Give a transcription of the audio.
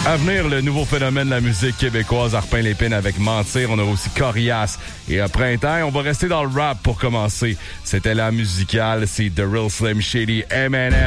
À venir, le nouveau phénomène de la musique québécoise a repeint l'épine avec Mentir. On a aussi Corias et Printemps. On va rester dans le rap pour commencer. C'était la musicale, c'est The Real Slim Shady, M&M.